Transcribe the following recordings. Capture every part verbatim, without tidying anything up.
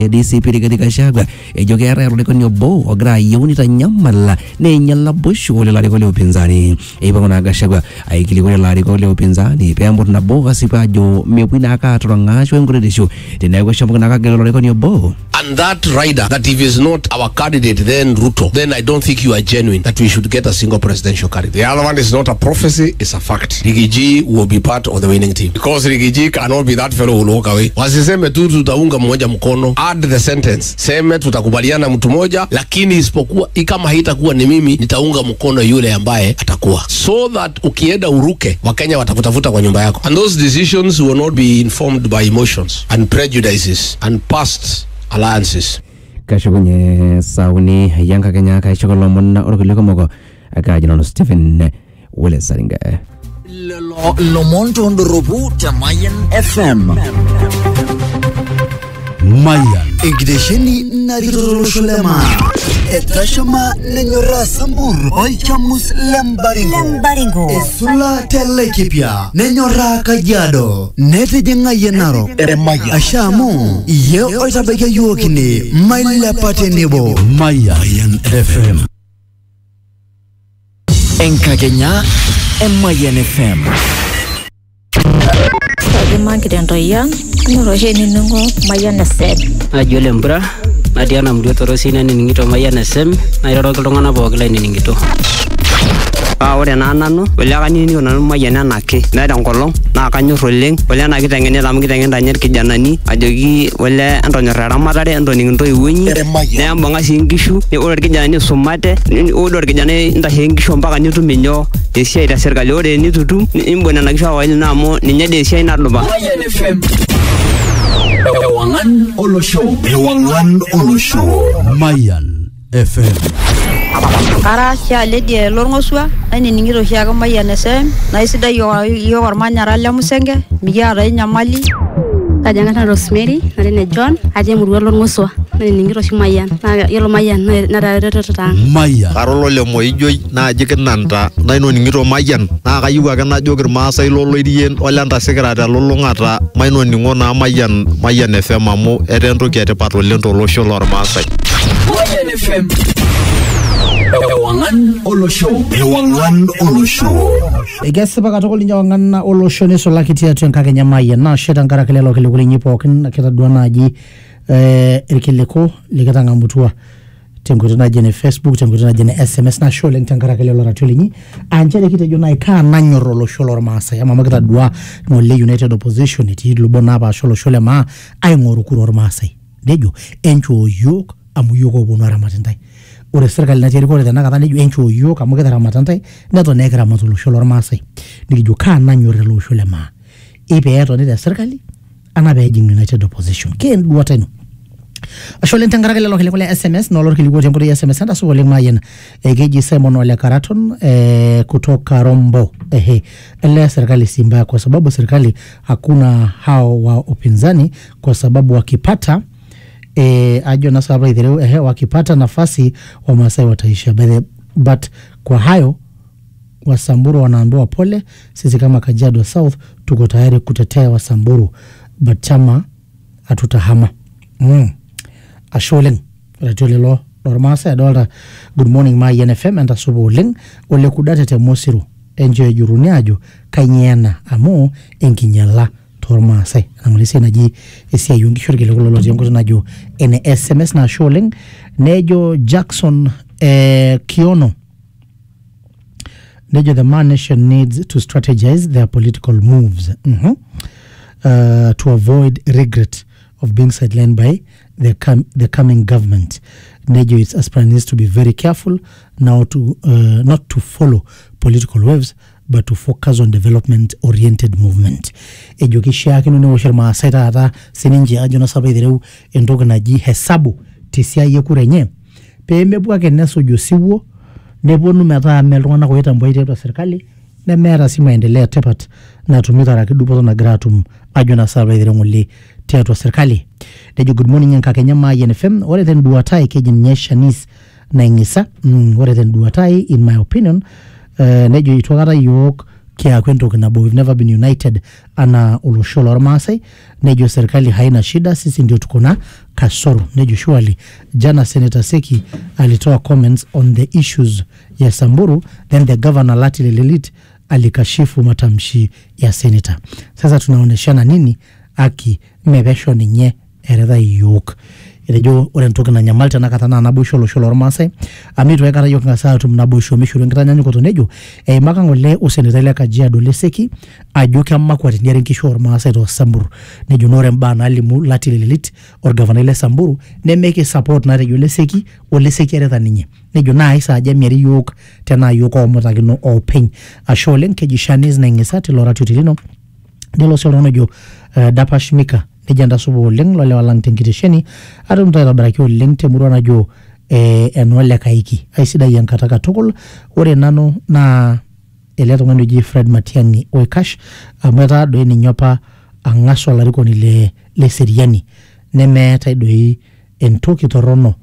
D C P Rigathi Gachagua ejo keeta olarikoni obo ogira ayieu nitanyamala neinyala bushu ole larikoni upinzani eipangu na Gachagua aikilikuana larikoni upinzani peambut nabo kasipa ajo mepuo na akatorang'ashu enkuretisho teneeku eshomo na kagelo olarikoni obo. And that rider, that if is not our candidate, then Ruto, then I don't think you are genuine that we should get a single presidential candidate. The other one is not a prophecy, it's a fact. Rigiji will be part of the winning team. Because Rigiji cannot be that fellow who will walk away. Wasiseme tu tutaunga mmoja mkono. Add the sentence. Seme tutakubaliana mtu moja, lakini isipokuwa kama haitakuwa ni mimi, nitaunga mkono yule ambaye atakuwa. So that ukienda uruke, Wakenya watakutafuta kwa nyumba yako. And those decisions will not be informed by emotions and prejudices and past alliances. Kashugunye sauni yanka Kenya kashugolo monna orkuliko mogo akajino Stephen Wile Saringa. Lo lo monto ndorobu ta Mayan F M. Mayan Ingdesheni narirolo shulema etashama nenyora sambur oichamus lembaringo lembaringo esula telekipia nenyora kajado netejenga yenaro eremaya ashamu ye oitabeke yuokini maila patenebo Mayan F M Enkakenya Mayan F M Magdendo ya noroje ninungo Mayan F M ajole mbra adiana mdu torosina niningito Mayan F M na iroro tolongana bogla niningito ah ore na nanu ole kanini ona Mayan anake na dankolong na kanyor oleng ole na kitengene lam kitengenda nyer kijanani ajoki ole antonyorra ramatare antoninginto iwunyi na mbanga singishu ne ore kijanani sumate ore kijanani ndahe ngishu mpaka nituminyo esia ita serikali ore nitutum imbona na kisha waili namo ninye desia inaduba Mayan F M Ewangan Olosho Ewangan Olosho Mayan F M Kara sha ledi lorngoswa nani ningiro sha ka Mayan F M na isida yo yo warmanyara le musenge miyara nyamali Kajangata Rosemary nane John aje murwa lorngoswa nani ningiro shi Mayan na yelo Mayan na rarereta Mayan Karolo le moijoi na jikinanta na ino ningiro Mayan na kayiwa kana jogir maasai loloirien olenta sikrata lolongata maino ningo na Mayan Mayan F M amu etentoki etipat oleng tolosho lormaasai Mayan F M Ewangan Olosho Ewangan Olosho Egesipa katokoli nyawangan Olosho nesola kitia tu Enkakenya Mayan na sheta nkarakele lo kilikuli nyipokin akita naji eh irkiliko likatanga mutua tengutana jene Facebook tengutana jene S M S na show leng tankarakele lo ratulinyi anjere kitejo na ika nanyoro Olosho lor maasa ya mama kita dua ngole United Opposition iti lubona ba sholo shole ma ay ngoru kuror maasa dejo encho yok amu yoko bonara matendai ore serikali na terikore tena kata nejo encho yok amu ketara matantai neto nekera matulu sholor maasai nikijo ka nanyore lo shole ma ipe eto ne serikali ana be jing United Opposition ken duata ino ashole ntangarakele lo kile kule S M S no lo kile kule tempo S M S anda so le Mayan egeji Simon Ole Karaton eh kutoka Rombo ehe ele serikali simba kwa sababu serikali hakuna hao wa upinzani kwa sababu wakipata eh ajo na sababu ile ehe wakipata nafasi wa Masai wataisha but kwa hayo Wasamburu wanaambiwa pole sisi kama Kajiado South tuko tayari kutetea Wasamburu but chama hatutahama mm. Asholing ratolelo normasa adolta good morning Mayan F M and asubuling ole kudate te mosiru enjoy juruniajo kanyena amu enkinyala tormasai namulise naji esia yungi shorgele kulolo jongo najo N S M S na Asholing nejo Jackson eh, Kiono nejo the man nation needs to strategize their political moves mm-hmm. uh, to avoid regret of being sidelined by the com- the coming government. Nejo its aspirant needs to be very careful now to uh, not to follow political waves but to focus on development oriented movement. Ejo kishia kinu ne woshir ma seta ata sininje ajo na sabai direu entoka naji hesabu tisia yekurenye pembe bwa keneso josiwo nebonu meta meltongana ko yeta mboite to serikali ne mera si maendeleo tepat na tumita rakidupo na gratum ajo na sabai direu ngoli teatro serikali. Dejo good morning Enkakenya Mayan F M ore ten duatai kejin nyeshanis na ingisa mm, ore ten duatai in my opinion uh, nejo itwakata yok kiaku entoki nabo. We've never been united ana olosho lormaasai. Nejo serikali haina shida, sisi ndio tuko na kasoro. Nejo surely jana Senator Seki alitoa comments on the issues ya Samburu, then the governor Lati Lelit alikashifu matamshi ya senator. Sasa tunaoneshana nini aki mebesho ninye eredha yok. Irejo ore ntoki na nyamalta nakatana nabusho lo sholo ormasai amitu ekara yok ngasa tum nabusho mishuru ngitanya ko tonejo e makangole usenetele Kajiado Leseki ajoke amakwati nyere nkisho ormasai to Samburu nejo nore mbana alimu Lati Lelit or governor le Samburu ne make support na rejo Leseki o Leseki eredha ninye nejo na isa aja meri yok tena yok o motakino open asholen kejishaniz na ngisati loratu tilino delo solo nejo uh, dapashmika nejanda subo oleng lole walang tenkitesheni atu mtara baraki oleng temurua najo eh, enwale kaiki aisida yankataka tukul ore nano na eleto ngano ji Fred Matiang'i oikash ameta doi ni nyopa angaso larikoni le, le seriani nemeeta doi entoki torono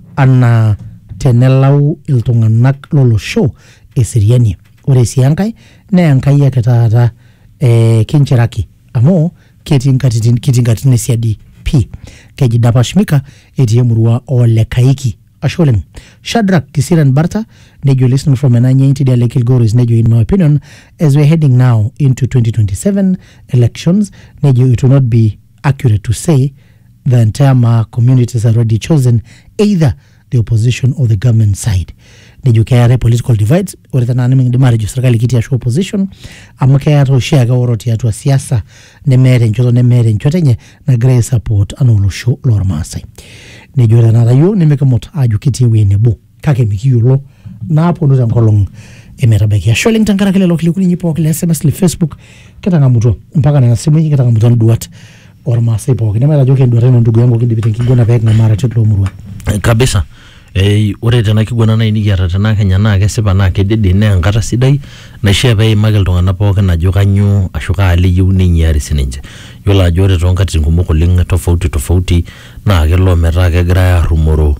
ana tenelau iltunganak lolosho eseriani ore siankai ne enkai yake taata eh, kincheraki amo ketin katitin kitin katine siadi p keji dapashmika etie murua ole kaiki asholem Shadrack Kisiran Barta nejo listening from Enanya into the Kilgoris nejo in my opinion as we're heading now into twenty twenty-seven elections nejo it will not be accurate to say the entire Maa community has already chosen either the opposition or the government side. Nejo kaya political divides or the nani mingdima rejo serikali kiti ya show opposition ama kaya to share ga oroti ya to siasa ne mere nchoto ne mere nchote nye na grey support anolo show lormasai. Nejo na rayo ne meka mot aju kiti we nebo kake mikiyulo na hapo ndo ngolong emerabeki ya showing tankara kile lokili kuni nyipo kile S M S le Facebook katanga muto mpaka na simu nyingi katanga muto duat ormasai po kile mera joke duat no ndugu yangu kidibite kigona pek na mara tetlo murua kabisa. Eh ore tena kigwana na inigiata tena Kenya na kesipa na kedede ne enkata sidai naishia pee imaki iltung'anak pookin ajo kanyo ashu kaali yieu ninyiari sininche. Yiolo ajo ore toonkatitin kumok oleng tofauti tofauti naa kelo metaa kegirai arrumoro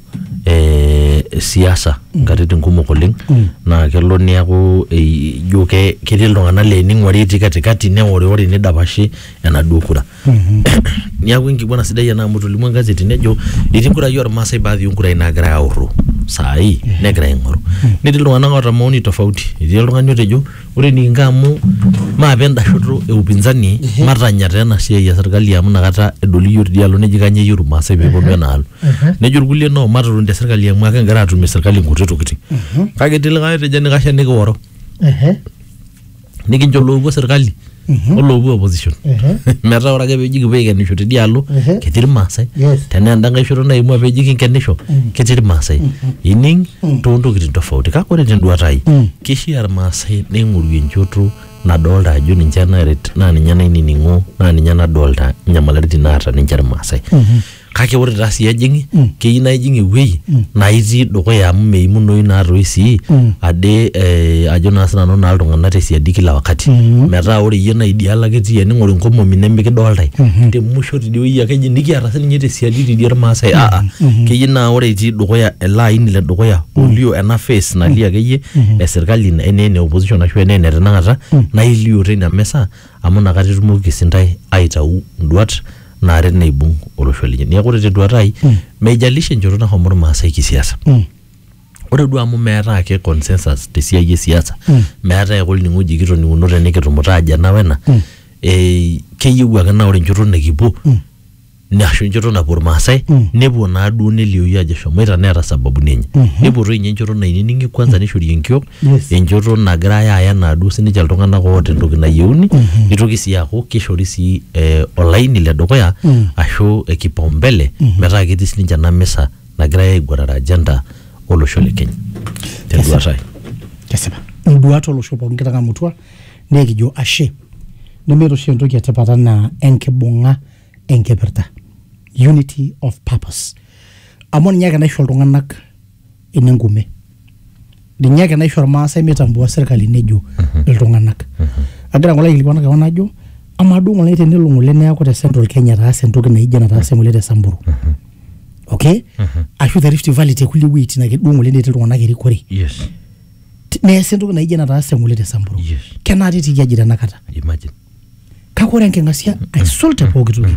eh siasa nkatitin kumok oleng naa kelo niaku ijo ke ketii iltung'anak le ning'wari etii katikati neori ori nidapashi enaduo kura. Niaku enkiguana sidai ena amu tolimu engazeti nejo etii nkurai ormaasai baadhi onkurai naagirai aorro saai negirai aing'oru. Netii iltung'anak oota maoni tofauti. Etii oltung'ani otejo ore nikinga amu maape endashoto e upinzani matanya tena siai ya serikali amu nakata edoli yiok tidialo neji kanye yiok irmaasai peeponu enaalo. Nejo irkulie no matoton te serikali amu ake egira atumie serikali nkuti tokitin. Kake etii likae otejo nikasha nikioro. Nikincho loopuo serikali oloopuo opposition. Metaa ore ake peeji kipuo aikenisho tidialo ketii irmaasai. Tenaa enda nkae shoto naimua peeji kinkenisho ketii irmaasai. Ining toontokitin tofauti. Kake ore tenduata ai keishia irmaasai neing'oru enchoto nadolta ajo ninche naret naa ninye nainining'o naa ninye nadolta inyamalaritin naata ninche irmaasai. Kake ore taa sii ejing'i keyieu naa ijing' ewuei naa itii dukuya amu meimunoyu naatoi sii ade ajo naa sinanu naa iltung'anak tesiadi kila wakati. Metaa ore iyie naa idialo ake etii ening'oru inkomomi nemikidoltai temusho tidie wuei ake eji nikiata sininye tesiadi tidie irmaasai. Aa keyieu naa ore etii dukuya ele aini le dukuya olio ena face nalio akeyie esirkali ene opposition ashu ene tenakata naa ilio teina mesa amu nakata etumoki sintai aitau nduat naare neibung olosho lenye. Niaku ore tenduata ai meijalisha enchoto nahomo irmaasai kisiasa. Ore duo amu meeta ake consensus tesiai esiasa meeta ake olning'o oji kitoning'uno tenikitumuta aja na wena eh keyieu ake naa ore enchoto nekipuo ashu enchoto napuo irmaasai nepuo naa duo nelioyu ajo eshomoita neeta sababuni enye. Nepuo toi ninye enchoto nainining'i kwanza nishori enkiok enchoto nagirai aaya naaduo sininche iltung'anak oota entoki nayieuni nitoki sii aaku kishori sii olaini le dukuya ashu kipaumbele metaa ketii sininche ena misa nagirai aiguarara agenda olosho le Kenya. Tenduata ai. Kesipa. Nduata olosho pookin kitang'amutua nekijo ashe nemeeta oshi entoki etipat enaa enkibung'a enkipirta. Unity of purpose. Amu ninye ake naisho iltung'anak enengume. Ninye ake naisho irmaasai mitambua serikali nejo iltung'anak. Agira ng'ole aikilikuana keon ajo ama duo ng'ole tenelo ng'ole neeku te Central Kenya taasa entoki naijo nataasa ng'ole te Samburu. Okay? Ashu the Rift Valley te kulie wueitin ake duo ng'ole netii iltung'anak erikore. Yes. neesi entoki naijio nataase ng'ole te Samburu Yes. kenare tikiaji tenakata Imagine. kake ore enking'asia aisul te pooki toki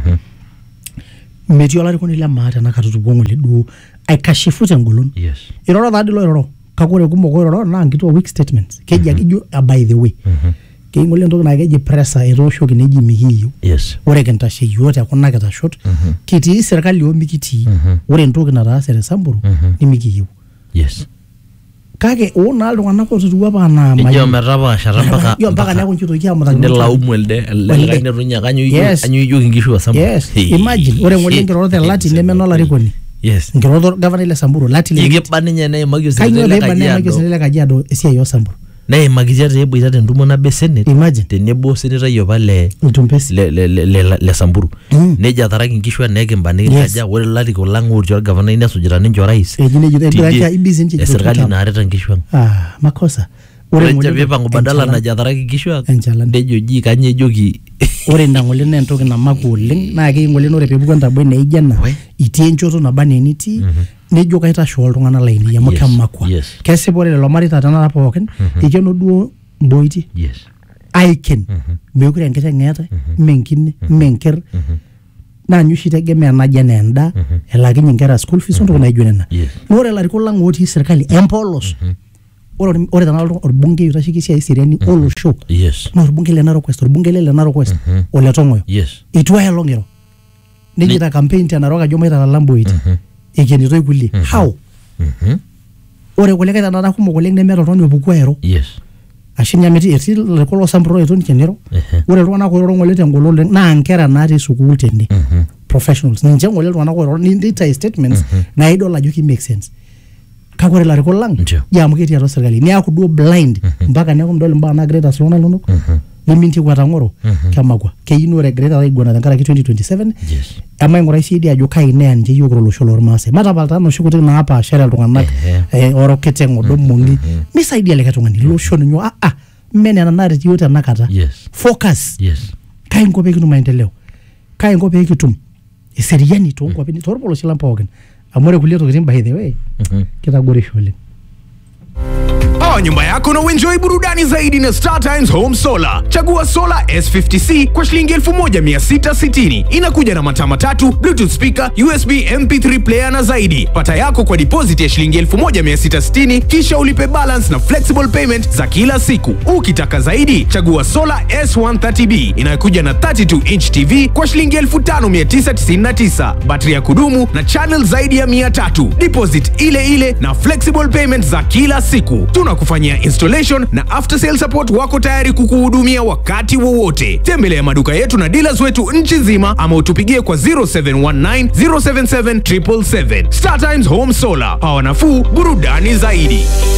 metii olarikoni le maa tenakata otupukuo ng'ole duo aikashifu tengolon Yes. iroro taadi loiroro kake ore kumok oiroro naa nkituaa weak statements keji ake ijo uh, by the way keji ng'ole entoki naa keji pressure etooshoki neji mikiiyieu Yes. ore kintashe yiok tekuna kitashot kitii serkali oo mikitii ore entoki nataase te Samburu nimikiyieu Yes. kake oo naa iltung'anak otutua apa anaa Ijo metapaashata mpaka Ijo mpaka neeku nchitoki amutaki nilaumu elde elde likae netunya kanyo Yes. kanyo ijoki nkishu wa Samburu. yes Hey. imagine ore ng'ole nkirorot e lati nemena olarikoni Yes. nkirorot gavanai le Samburu lati le Ikiba ninye neimaki osirkali kanyoo le peiba neemaki Kajiado. osirkali le Kajiado esiai oo Samburu Neimaki tiatua eboita tentumo nabo e Senate imagine tenebo senetai apa le Mtumbesi le le le, le, le Samburu. Mm. Neja ataraki nkishu anekimbaniki Yes. kaja ore larikok lang otii orgavanai nesujita ninche orais. eji nejo egira ibisi nche Serikali naarita nkishu ang. ah makosa Ore ore nche ng'ole piipangu badala naja ataraki nkishu ang. Enchalan. Nejo ji kanye ejoki ore ina ng'ole naa entoki namaku oleng naa kei ng'ole ore peepuku entaboi naijo ena We. itii enchoto naba enaa enitii nejo kaitashoo iltung'anak lainei amu Yes, kemakwa yes. kesipa ore lelo mareita tenakata pookin ikeno duo mboitie Yes. aiken mekure enkiteng eetae menkine menker naa ninye oshi itegemea naji enaa endaa elaakinye nkera school fees ontoki naijo nena Yes. naa ore ilarikok lang otii serkali empolos ore ore tenakata orbungei oitasheki esiai eseriani olosho Yes. naa orbungei le Narok West orbungei le Narok West ole Tong'oyo Yes. itu aya long'iro nejita campaign te Narok ajo maitalala mboiti ekenitoi kulie how Mhm. ore kulikae tenakata kumok oleng nemeeta oltung'ani opuku airo Yes. ashe nyamiti etii ilarikok loo Samburu oetuo ninche niro Ehe. ore iltung'anak oiroro ng'ole tengolon oleng naa nkera natii sukuul tende Mhm. professionals ninche ng'ole iltung'anak oiroro nitai statements naa idol ajo ki make sense kake ore ilarikok lang Ndio. jaa amu ketii atua serkali niaku duo blind mpaka neeku midol imbaa naagira aitaas iltung'anak linonok nemintiku atang'oro kemakwa keyieu naa ore egira taata aiguana tenkaraki twenty twenty-seven Yes. emaing'urai sii dii ajo kai neya ninche yiok olosho lormaasai matapal taa noshi kutik naapaashare iltung'anak Ehe. eh, orokiteng odomong'i misaidia likae tung'ani loshon nyoo ah ah mme nena naaret yiok tenakata Yes. focus Yes. kai inko pee kitum maendeleo kai inko pee kitum eseriani toonkuapi torpolosien lang pookin amu ore kulie tokitin by the way Mhm. kitagorisho oleng Oa nyumba yako na uenjoy burudani zaidi na Star Times Home Solar. Chagua Solar S fifty C kwa shilingi elfu moja mia sita sitini. Inakuja na mataa matatu, Bluetooth speaker, U S B M P three player na zaidi. Pata yako kwa deposit ya shilingi elfu moja mia sita sitini kisha ulipe balance na flexible payment za kila siku. Ukitaka zaidi, chagua Solar S one thirty B inayokuja na thirty-two inch T V kwa shilingi elfu tano mia tisa tisini na tisa. Battery ya kudumu na channel zaidi ya mia tatu. Deposit ile ile na flexible payment za kila siku. Tunakufanyia installation na after sale support wako tayari kukuhudumia wakati wowote. Tembelea maduka yetu na dealers wetu nchi nzima ama utupigie kwa zero seven one nine zero seven seven seven seven seven. Star Times Home Solar. Hawa nafuu, burudani zaidi.